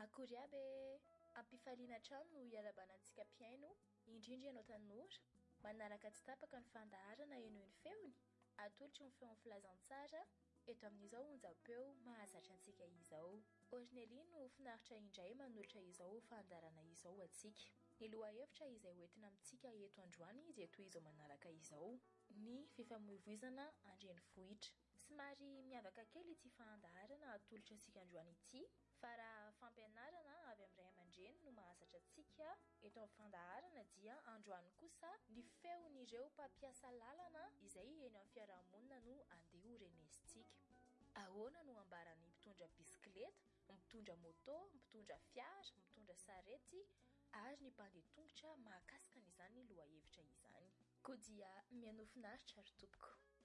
Akory aby ampifaliana trano no iarabanantsika mpiaino, indrindra ianao tanora manaraka tsy tapaka ny fandaharana eno ny feony, atolotry ny feon'ny filazantsara eto amin'izao onjam-peo mahazatra antsika izao. Ornely no finaritra indray manolotra izao fandaharana izao atsika. Ny lohahevitra izay hoentina amintsika eto androany izy eto izao manaraka izao, ny fifamoivoizana andrenivohitra. Somary miavaka kely ity fandaharana atolotra antsika androany ity, fa raha fampianarana avy amin'ny ray aman-dreny no mahazatra antsika eto amin'ny fandaharana dia androany kosa ny feon'ireo mpampiasa lalana izay eny amin'ny fiarahamonina no andeha ho renesintsika. Ahoana no ambaran'ny mpitondra bisikileta, mpitondra moto, mpitondra fiara, mpitondra sarety ary ny mpandeha tongotra mahakasika n'izany lohahevitra izany. Koa dia mihaino finaritra ry tompoko.